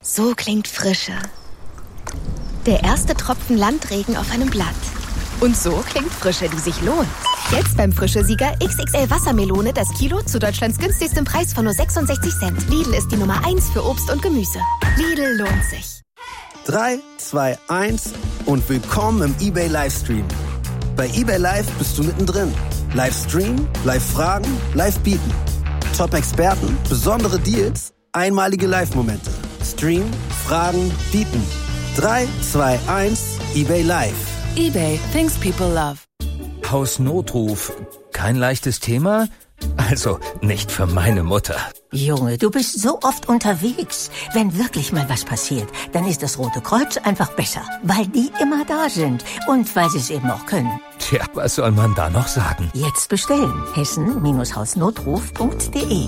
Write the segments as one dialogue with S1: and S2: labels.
S1: So klingt Frische. Der erste Tropfen Landregen auf einem Blatt. Und so klingt Frische, die sich lohnt. Jetzt beim Frische-Sieger XXL Wassermelone das Kilo zu Deutschlands günstigstem Preis von nur 66 Cent. Lidl ist die Nummer 1 für Obst und Gemüse. Lidl lohnt sich.
S2: 3, 2, 1 und willkommen im eBay Livestream. Bei eBay Live bist du mittendrin. Livestream, Live-Fragen, Live-Bieten. Top-Experten, besondere Deals, einmalige Live-Momente. Stream, Fragen, Bieten. 3, 2, 1, eBay Live.
S3: eBay, things people love.
S4: Hausnotruf. Kein leichtes Thema? Also, nicht für meine Mutter.
S5: Junge, du bist so oft unterwegs. Wenn wirklich mal was passiert, dann ist das Rote Kreuz einfach besser. Weil die immer da sind. Und weil sie es eben auch können.
S4: Tja, was soll man da noch sagen?
S5: Jetzt bestellen. Hessen-hausnotruf.de.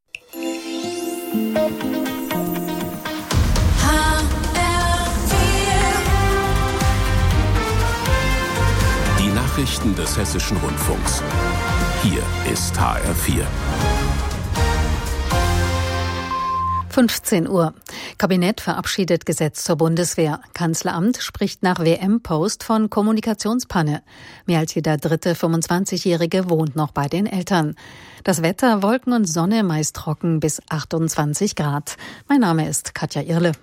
S6: Die Nachrichten des Hessischen Rundfunks. Hier ist HR4.
S7: 15 Uhr. Kabinett verabschiedet Gesetz zur Bundeswehr. Kanzleramt spricht nach WM-Post von Kommunikationspanne. Mehr als jeder dritte 25-Jährige wohnt noch bei den Eltern. Das Wetter, Wolken und Sonne, meist trocken bis 28 Grad. Mein Name ist Katja Irle.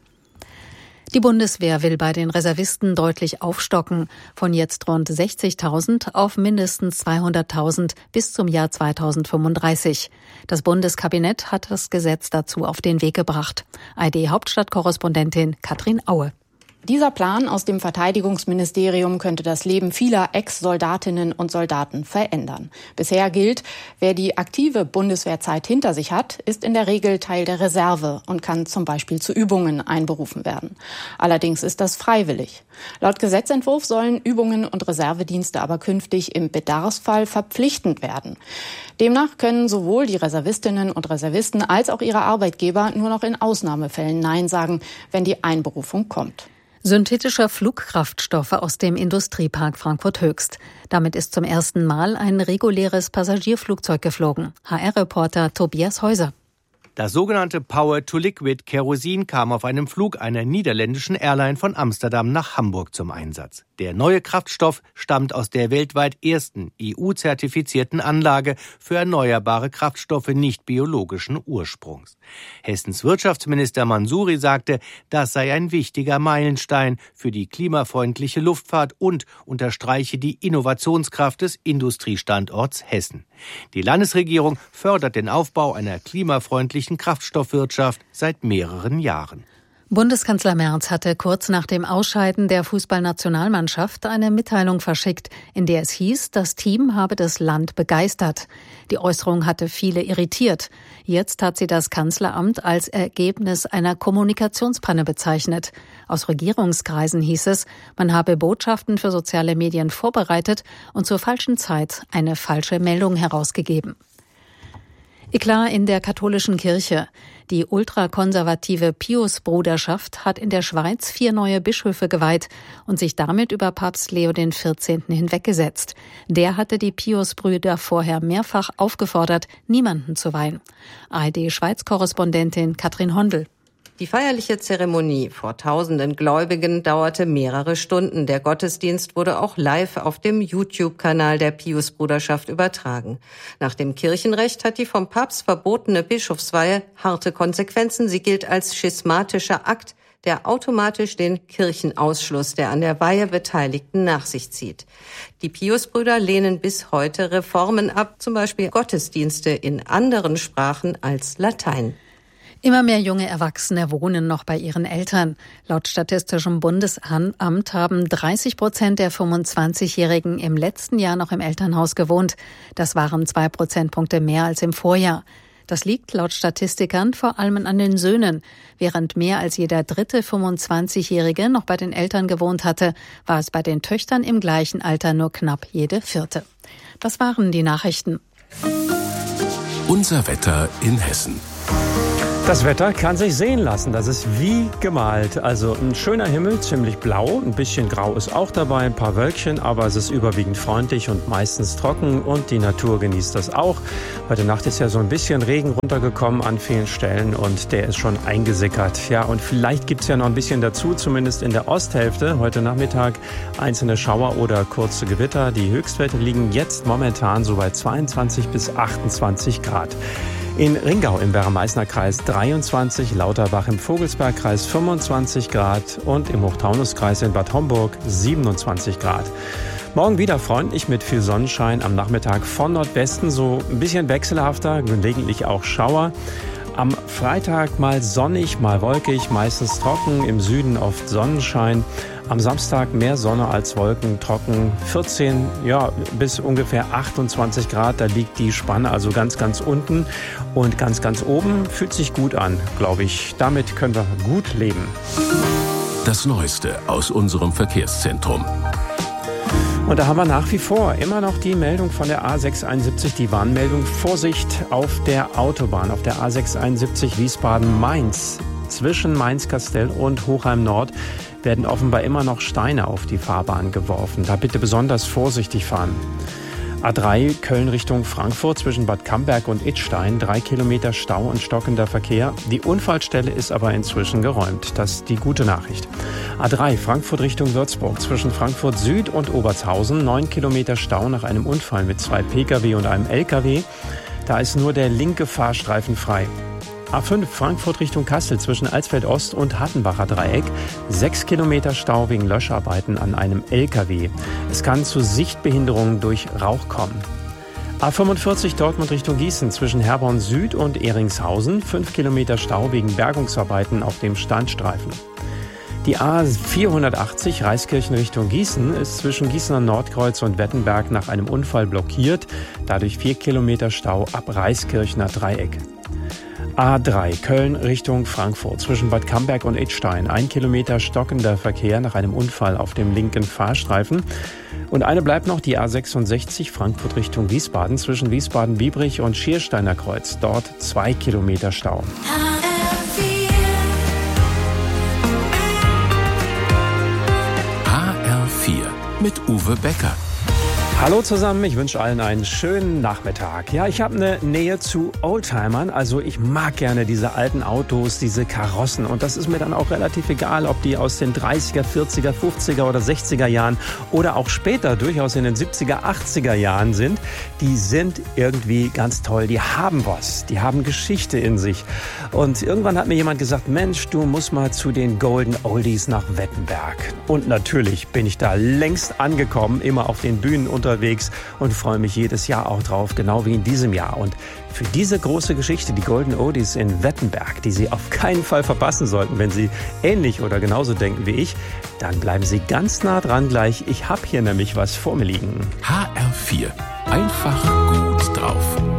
S7: Die Bundeswehr will bei den Reservisten deutlich aufstocken, von jetzt rund 60.000 auf mindestens 200.000 bis zum Jahr 2035. Das Bundeskabinett hat das Gesetz dazu auf den Weg gebracht. ARD-Hauptstadtkorrespondentin Katrin Aue.
S8: Dieser Plan aus dem Verteidigungsministerium könnte das Leben vieler Ex-Soldatinnen und Soldaten verändern. Bisher gilt, wer die aktive Bundeswehrzeit hinter sich hat, ist in der Regel Teil der Reserve und kann zum Beispiel zu Übungen einberufen werden. Allerdings ist das freiwillig. Laut Gesetzentwurf sollen Übungen und Reservedienste aber künftig im Bedarfsfall verpflichtend werden. Demnach können sowohl die Reservistinnen und Reservisten als auch ihre Arbeitgeber nur noch in Ausnahmefällen Nein sagen, wenn die Einberufung kommt.
S7: Synthetischer Flugkraftstoffe aus dem Industriepark Frankfurt-Höchst. Damit ist zum ersten Mal ein reguläres Passagierflugzeug geflogen. HR-Reporter Tobias Häuser.
S9: Das sogenannte Power-to-Liquid-Kerosin kam auf einem Flug einer niederländischen Airline von Amsterdam nach Hamburg zum Einsatz. Der neue Kraftstoff stammt aus der weltweit ersten EU-zertifizierten Anlage für erneuerbare Kraftstoffe nicht biologischen Ursprungs. Hessens Wirtschaftsminister Mansouri sagte, das sei ein wichtiger Meilenstein für die klimafreundliche Luftfahrt und unterstreiche die Innovationskraft des Industriestandorts Hessen. Die Landesregierung fördert den Aufbau einer klimafreundlichen Kraftstoffwirtschaft seit mehreren Jahren.
S7: Bundeskanzler Merz hatte kurz nach dem Ausscheiden der Fußballnationalmannschaft eine Mitteilung verschickt, in der es hieß, das Team habe das Land begeistert. Die Äußerung hatte viele irritiert. Jetzt hat sie das Kanzleramt als Ergebnis einer Kommunikationspanne bezeichnet. Aus Regierungskreisen hieß es, man habe Botschaften für soziale Medien vorbereitet und zur falschen Zeit eine falsche Meldung herausgegeben. Eklat in der katholischen Kirche. Die ultrakonservative Pius-Bruderschaft hat in der Schweiz 4 neue Bischöfe geweiht und sich damit über Papst Leo XIV. Hinweggesetzt. Der hatte die Pius-Brüder vorher mehrfach aufgefordert, niemanden zu weihen. ARD-Schweiz-Korrespondentin Katrin Hondel.
S10: Die feierliche Zeremonie vor tausenden Gläubigen dauerte mehrere Stunden. Der Gottesdienst wurde auch live auf dem YouTube-Kanal der Pius-Bruderschaft übertragen. Nach dem Kirchenrecht hat die vom Papst verbotene Bischofsweihe harte Konsequenzen. Sie gilt als schismatischer Akt, der automatisch den Kirchenausschluss der an der Weihe Beteiligten nach sich zieht. Die Pius-Brüder lehnen bis heute Reformen ab, zum Beispiel Gottesdienste in anderen Sprachen als Latein.
S7: Immer mehr junge Erwachsene wohnen noch bei ihren Eltern. Laut Statistischem Bundesamt haben 30% der 25-Jährigen im letzten Jahr noch im Elternhaus gewohnt. Das waren 2 Prozentpunkte mehr als im Vorjahr. Das liegt laut Statistikern vor allem an den Söhnen. Während mehr als jeder dritte 25-Jährige noch bei den Eltern gewohnt hatte, war es bei den Töchtern im gleichen Alter nur knapp jede vierte. Das waren die Nachrichten.
S6: Unser Wetter in Hessen.
S11: Das Wetter kann sich sehen lassen, das ist wie gemalt. Also ein schöner Himmel, ziemlich blau, ein bisschen grau ist auch dabei, ein paar Wölkchen, aber es ist überwiegend freundlich und meistens trocken und die Natur genießt das auch. Heute Nacht ist ja so ein bisschen Regen runtergekommen an vielen Stellen und der ist schon eingesickert. Ja, und vielleicht gibt's ja noch ein bisschen dazu, zumindest in der Osthälfte. Heute Nachmittag einzelne Schauer oder kurze Gewitter. Die Höchstwerte liegen jetzt momentan so bei 22 bis 28 Grad. In Ringau im Werra-Meißner-Kreis 23, Lauterbach im Vogelsbergkreis 25 Grad und im Hochtaunuskreis in Bad Homburg 27 Grad. Morgen wieder freundlich mit viel Sonnenschein, am Nachmittag von Nordwesten so ein bisschen wechselhafter, gelegentlich auch Schauer. Am Freitag mal sonnig, mal wolkig, meistens trocken, im Süden oft Sonnenschein. Am Samstag mehr Sonne als Wolken, trocken 14 bis ungefähr 28 Grad. Da liegt die Spanne also ganz, ganz unten. Und ganz, ganz oben fühlt sich gut an, glaube ich. Damit können wir gut leben.
S6: Das Neueste aus unserem Verkehrszentrum.
S11: Und da haben wir nach wie vor immer noch die Meldung von der A671, die Warnmeldung Vorsicht auf der Autobahn, auf der A671 Wiesbaden-Mainz. Zwischen Mainz-Kastell und Hochheim-Nord werden offenbar immer noch Steine auf die Fahrbahn geworfen. Da bitte besonders vorsichtig fahren. A3 Köln Richtung Frankfurt zwischen Bad Camberg und Idstein, 3 Kilometer Stau und stockender Verkehr. Die Unfallstelle ist aber inzwischen geräumt. Das ist die gute Nachricht. A3 Frankfurt Richtung Würzburg zwischen Frankfurt Süd und Obertshausen, 9 Kilometer Stau nach einem Unfall mit 2 Pkw und einem Lkw. Da ist nur der linke Fahrstreifen frei. A5 Frankfurt Richtung Kassel zwischen Alsfeld-Ost und Hattenbacher Dreieck. 6 Kilometer Stau wegen Löscharbeiten an einem LKW. Es kann zu Sichtbehinderungen durch Rauch kommen. A45 Dortmund Richtung Gießen zwischen Herborn Süd und Ehringshausen. 5 Kilometer Stau wegen Bergungsarbeiten auf dem Standstreifen. Die A480 Reiskirchen Richtung Gießen ist zwischen Gießener Nordkreuz und Wettenberg nach einem Unfall blockiert. Dadurch 4 Kilometer Stau ab Reiskirchener Dreieck. A3 Köln Richtung Frankfurt zwischen Bad Camberg und Idstein. 1 Kilometer stockender Verkehr nach einem Unfall auf dem linken Fahrstreifen. Und eine bleibt noch, die A66 Frankfurt Richtung Wiesbaden zwischen Wiesbaden-Biebrich und Schiersteiner Kreuz. Dort 2 Kilometer Stau.
S6: HR4 mit Uwe Becker.
S11: Hallo zusammen, ich wünsche allen einen schönen Nachmittag. Ja, ich habe eine Nähe zu Oldtimern, also ich mag gerne diese alten Autos, diese Karossen und das ist mir dann auch relativ egal, ob die aus den 30er, 40er, 50er oder 60er Jahren oder auch später durchaus in den 70er, 80er Jahren sind. Die sind irgendwie ganz toll, die haben was, die haben Geschichte in sich. Und irgendwann hat mir jemand gesagt, Mensch, du musst mal zu den Golden Oldies nach Wettenberg. Und natürlich bin ich da längst angekommen, immer auf den Bühnen unterwegs und freue mich jedes Jahr auch drauf, genau wie in diesem Jahr. Und für diese große Geschichte, die Golden Oldies in Wettenberg, die Sie auf keinen Fall verpassen sollten, wenn Sie ähnlich oder genauso denken wie ich, dann bleiben Sie ganz nah dran gleich. Ich habe hier nämlich was vor mir liegen.
S6: HR4. Einfach gut drauf.